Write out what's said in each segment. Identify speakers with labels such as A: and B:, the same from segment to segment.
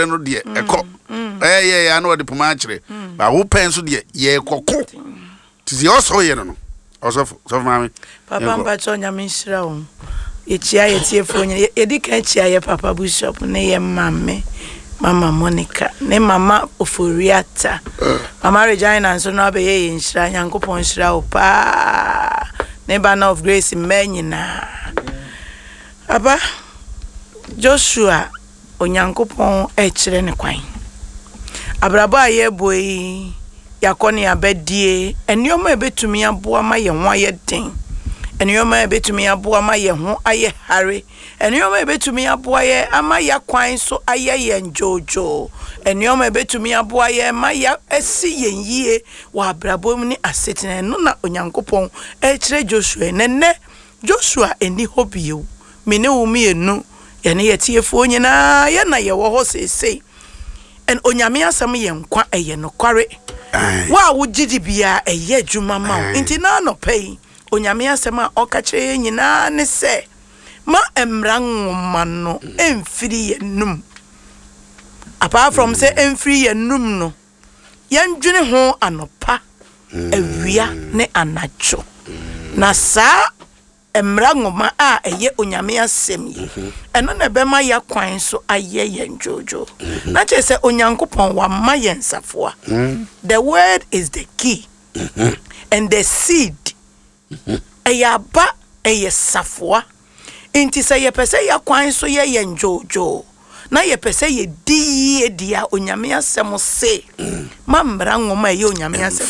A: chire no de eko ya na odi poma chire ba wo pen so de ye kokko tisi oso ye no oso so mami
B: papa mbacho nyame nhira wo echia yetiefo nyine edika echia ye papa bishop ne ye mamme mama Monica ne mama Oforiata mama Regina so no be ye nhira nyankopon nhira wo pa ne banner of grace menyina aba Joshua onyankopon echire ne kwan abrabo aye boy yakoni abedie enioma ebetumi aboa ma ye ho aye den enioma ebetumi aboa ma ye ho aye hare enioma ebetumi aboa ye ama ya kwan so aye ye njojo enioma ebetumi aboa ye ma ya esi yenyie wa abrabo mu ni asetene no na onyankopon echire Joshua nenne Joshua eni hobio mene wo mienu ye ne yetiefo nyina ye na ye wo ho sesei en onyame asam ye nkwa eye no kware wa wo gidi bia eye djuma ma nti na no pay onyame asam a okache nyina ne se ma emra nwoma no emfiri ye num apart from say emfiri ye num no yendwene ho anopa awia ne anacho na sa emra nwoma a eye onyame asem ye eno na be ma ya kwan so aye ye njojo na che se onyankopon wa ma ye nsafoa the word is the key and the seed ayaba eye safoa inti se ye pese ya kwan so ye njojo na ye pese ye di dia onyame asem se mamra nwoma ye onyame asem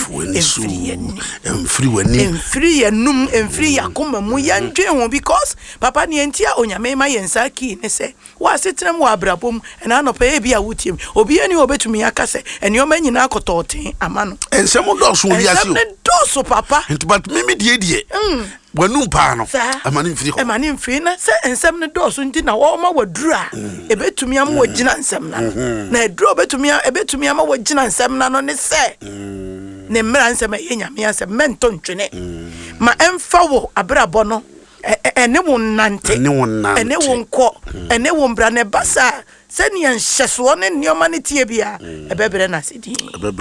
B: emfiri ye num emfiri yakoma mu yandwe ho because papa ne entia onyame ma yensa ki ne se wa setrem wa abrabom na no pa e bia wutiem obi ani obetumi akase enioma nyina akototen amano
A: ensem doso wi ase
B: o doso papa
A: but mimi die wanu pa no amani mfiri na se ensem ne doso nti na wo ma wadura ebetumi am wagina ensem na eduro ebetumi am wagina ensem na no ne se ne mra nsem ye nyame asem mento ntwene ma emfa wo abrabo no ene wo nante ene wo nko ene wo mbra ne basa se ne nhyeso ne nioma ne tie bia ebebre na sidin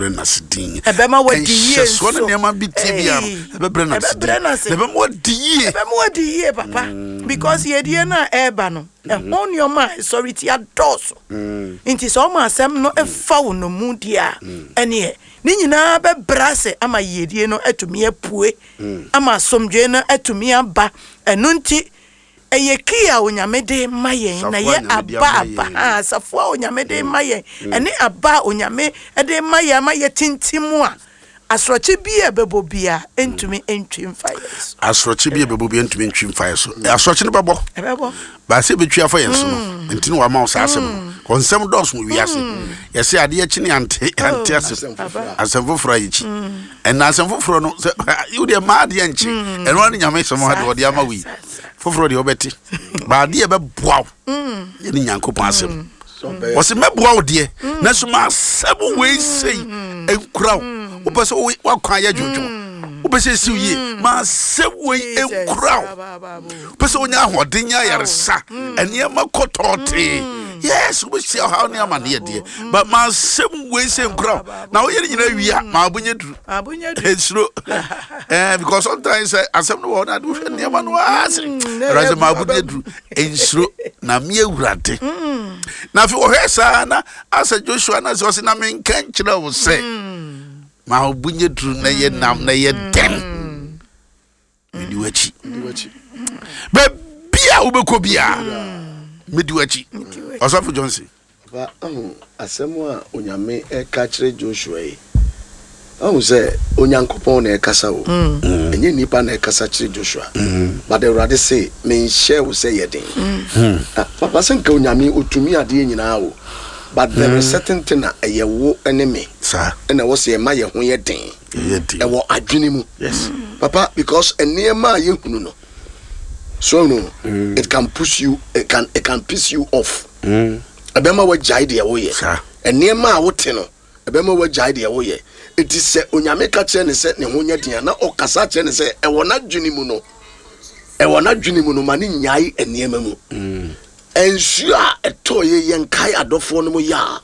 A: ebema wadi ye so ne nioma bi tie bia ebebre na sidin ebema wadi ye papa because ye die na eba no ehon nioma sorry ti adoso nti so ma asem no efa wo no mu dia ene ni nyina be brase ama yedie no atumi apue ama somdwe no atumi aba enu nti eyekia onyamede mayen na ye aba safo onyamede mayen ene aba onyame ede mayen ma ye tintimu a asroche bia bebobia entumi entwim fires asroche bia bebobia entumi entwim fires asroche ne bebo ba se betwa fa yenso no enti no wa ma osasem konsem dos mu wiase yese ade ya chini ante asem foforo yichi en asem foforo no you dey mad ya nchi en wani nyame so mo ade ode ama wi foforo de obeti ba ade ya be boaw ye ni nyankopon asem wose meboaw de na so ma asem we sei enkuraw opese wa kwan ya jojo opese siuye ma asem we enkuraw opese onya ahoden ya yaresa ene ma kotote yes we see how near man here dear but my same way same crowd now you know we are my abunye it's true because sometimes I some no one do near man was rise my abunye it's true na me urate na fi o hesa na as Joshua na so na me kan kira wo say my abunye na ye nam na ye den me wachi but bia ubeko bia Mediwachi. Osafo Johnson.
C: Ba asemu a onyame e ka kire Joshua yi. Say onyankopon na e kasa wo. Enye nipa na e kasa kire Joshua. But the Lord say me share wo say yedin. Papa senka onyame otumi ade nyina wo. But there is certain thing na ye wo enemy.
A: Sir.
C: Na wo say ma ye ho yedin.
A: Yedin.
C: E wo adwene mu.
A: Yes.
C: Papa because enema ye hunu no. So no, it can push you, it can piss you off. Abema wa jaide ya woye. And near ma woteno, abema wa jaide ya woye. It is se onyameka chene se ne honya dia na okasa chene se e wona dwuni mu no. E wona dwuni mu no mani nyai eniema mu. Ensua etoye yenkai adofo no mu ya.